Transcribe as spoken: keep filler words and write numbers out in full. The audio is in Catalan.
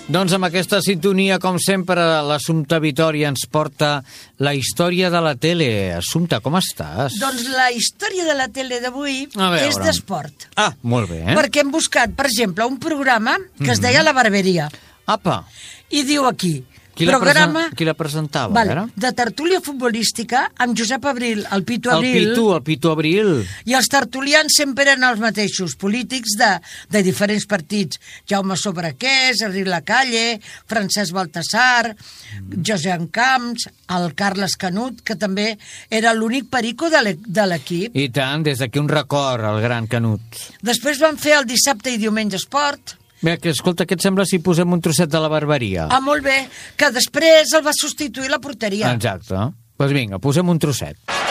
Doncs amb aquesta sintonia, com sempre, l'Assumpta Vitòria ens porta la història de la tele. Assumpta, com estàs? Doncs la història de la tele d'avui A veure. és d'esport. Ah, molt bé. Perquè hem buscat, per exemple, un programa que es deia La Barberia. Apa, I diu aquí... qui la, programa presen... qui la presentava? vale, Ara? de tertúlia futbolística amb Josep Abril, el Pitu El Abril. Pitu, el Pitu Abril. I els tertulians sempre eren els mateixos, polítics de, de diferents partits. Jaume Sobrequés, Enric Lacalle, Francesc Baltasar, mm. José Camps, el Carles Canut, que també era l'únic perico de l'equip. I tant, des d'aquí un record, el gran Canut. Després van fer el dissabte i diumenge esport. Bé, que escolta, què et sembla si posem un trosset de la Barberia? Ah, molt bé, que després el va substituir la porteria. Exacte. Doncs pues vinga, posem un trosset.